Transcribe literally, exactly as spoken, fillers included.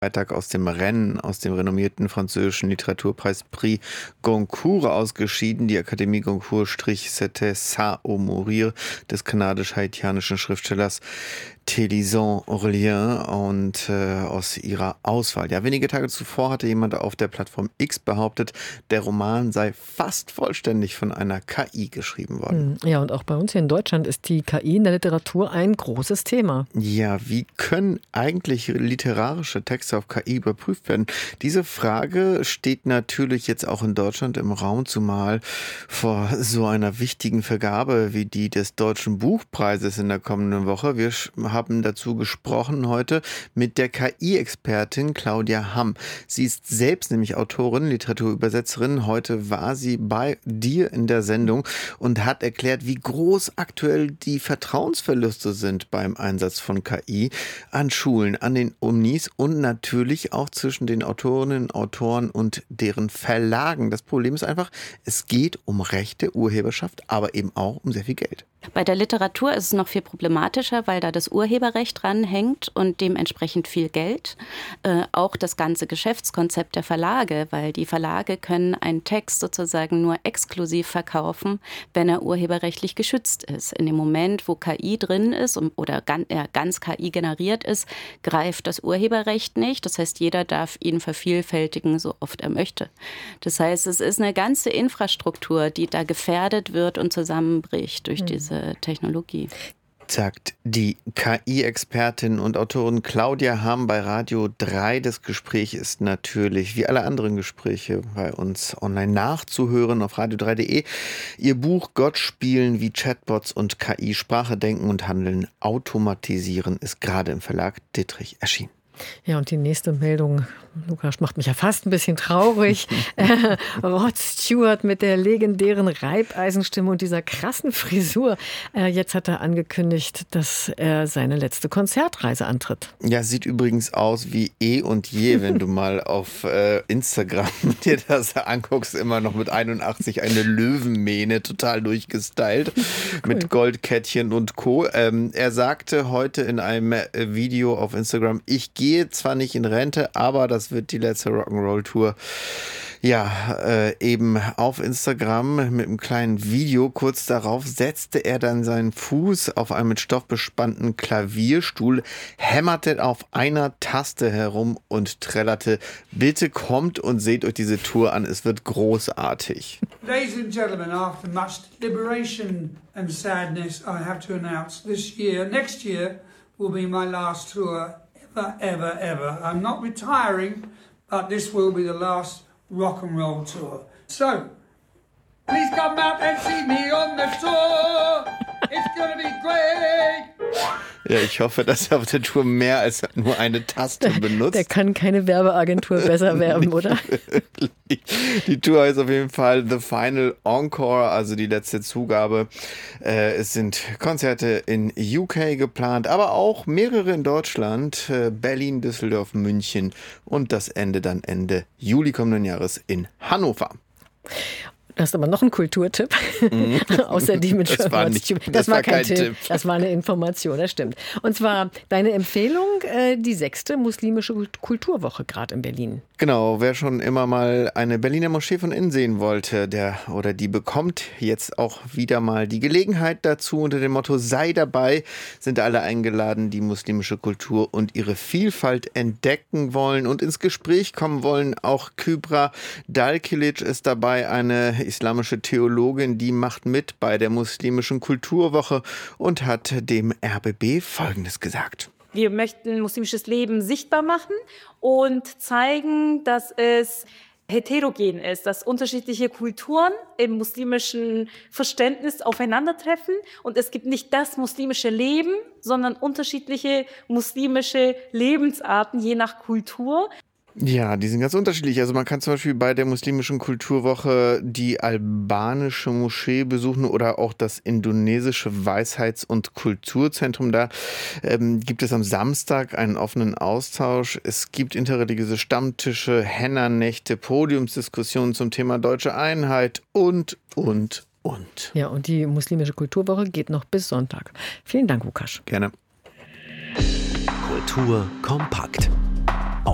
Freitag aus dem Rennen, aus dem renommierten französischen Literaturpreis Prix Goncourt ausgeschieden. Die Akademie Goncourt strich C'était ça ou mourir des kanadisch-haitianischen Schriftstellers Télisant Aurélien und äh, aus ihrer Auswahl. Ja, wenige Tage zuvor hatte jemand auf der Plattform X behauptet, der Roman sei fast vollständig von einer K I geschrieben worden. Ja, und auch bei uns hier in Deutschland ist die K I in der Literatur ein großes Thema. Ja, wie können eigentlich literarische Texte auf K I überprüft werden? Diese Frage steht natürlich jetzt auch in Deutschland im Raum, zumal vor so einer wichtigen Vergabe wie die des Deutschen Buchpreises in der kommenden Woche. Wir haben dazu gesprochen heute mit der K I-Expertin Claudia Hamm. Sie ist selbst nämlich Autorin, Literaturübersetzerin. Heute war sie bei dir in der Sendung und hat erklärt, wie groß aktuell die Vertrauensverluste sind beim Einsatz von K I an Schulen, an den Unis und natürlich auch zwischen den Autorinnen, Autoren und deren Verlagen. Das Problem ist einfach, es geht um Rechte, Urheberschaft, aber eben auch um sehr viel Geld. Bei der Literatur ist es noch viel problematischer, weil da das Urheberrecht dranhängt und dementsprechend viel Geld. Äh, auch das ganze Geschäftskonzept der Verlage, weil die Verlage können einen Text sozusagen nur exklusiv verkaufen, wenn er urheberrechtlich geschützt ist. In dem Moment, wo K I drin ist oder ganz, äh, ganz K I generiert ist, greift das Urheberrecht nicht. Das heißt, jeder darf ihn vervielfältigen, so oft er möchte. Das heißt, es ist eine ganze Infrastruktur, die da gefährdet wird und zusammenbricht durch diese Technologie. Sagt die K I-Expertin und Autorin Claudia Hamm bei Radio drei. Das Gespräch ist natürlich, wie alle anderen Gespräche, bei uns online nachzuhören auf radio drei punkt de. Ihr Buch Gott spielen, wie Chatbots und K I Sprache denken und Handeln automatisieren ist gerade im Verlag Dittrich erschienen. Ja, und die nächste Meldung, Lukas, macht mich ja fast ein bisschen traurig. äh, Rod Stewart mit der legendären Reibeisenstimme und dieser krassen Frisur. Äh, jetzt hat er angekündigt, dass er seine letzte Konzertreise antritt. Ja, sieht übrigens aus wie eh und je, wenn du mal auf äh, Instagram dir das anguckst. Immer noch mit einundachtzig eine Löwenmähne, total durchgestylt, cool. Mit Goldkettchen und Co. Ähm, er sagte heute in einem Video auf Instagram, ich gehe zwar nicht in Rente, aber das wird die letzte Rock'n'Roll-Tour. Ja, äh, eben auf Instagram mit einem kleinen Video. Kurz darauf setzte er dann seinen Fuß auf einen mit Stoff bespannten Klavierstuhl, hämmerte auf einer Taste herum und trällerte, bitte kommt und seht euch diese Tour an, es wird großartig. Ladies and gentlemen, after much deliberation and sadness, I have to announce this year, next year, will be my last tour ever, ever, ever. I'm not retiring, but this will be the last rock and roll tour. So, please come out and see me on the tour. It's gonna be great. Ja, ich hoffe, dass er auf der Tour mehr als nur eine Taste benutzt. Der kann keine Werbeagentur besser werben, oder? Die Tour heißt auf jeden Fall The Final Encore, also die letzte Zugabe. Äh, es sind Konzerte in U K geplant, aber auch mehrere in Deutschland, äh, Berlin, Düsseldorf, München und das Ende dann Ende Juli kommenden Jahres in Hannover. Du hast aber noch einen Kulturtipp, mhm. außer die mit das war, nicht, das, das war, war kein, kein Tipp. Tipp. Das war eine Information, das stimmt. Und zwar deine Empfehlung, äh, die sechste muslimische Kulturwoche gerade in Berlin. Genau, wer schon immer mal eine Berliner Moschee von innen sehen wollte, der oder die bekommt jetzt auch wieder mal die Gelegenheit dazu. Unter dem Motto sei dabei sind alle eingeladen, die muslimische Kultur und ihre Vielfalt entdecken wollen und ins Gespräch kommen wollen. Auch Kübra Dalkilic ist dabei, eine islamische Theologin, die macht mit bei der muslimischen Kulturwoche und hat dem R B B Folgendes gesagt. Wir möchten muslimisches Leben sichtbar machen und zeigen, dass es heterogen ist, dass unterschiedliche Kulturen im muslimischen Verständnis aufeinandertreffen und es gibt nicht das muslimische Leben, sondern unterschiedliche muslimische Lebensarten je nach Kultur. Ja, die sind ganz unterschiedlich. Also man kann zum Beispiel bei der muslimischen Kulturwoche die albanische Moschee besuchen oder auch das indonesische Weisheits- und Kulturzentrum. Da ähm, gibt es am Samstag einen offenen Austausch. Es gibt interreligiöse Stammtische, Henna-Nächte, Podiumsdiskussionen zum Thema deutsche Einheit und, und, und. Ja, und die muslimische Kulturwoche geht noch bis Sonntag. Vielen Dank, Lukas. Gerne. Kultur kompakt.